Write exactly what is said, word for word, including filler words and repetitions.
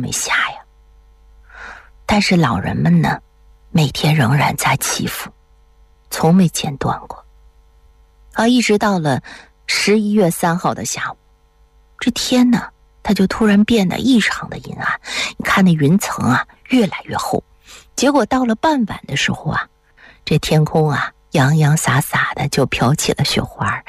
没下呀。但是老人们呢，每天仍然在祈福，从没间断过。啊，一直到了十一月三号的下午，这天呢，它就突然变得异常的阴暗。你看那云层啊，越来越厚。结果到了傍晚的时候啊，这天空啊，洋洋洒洒的就飘起了雪花，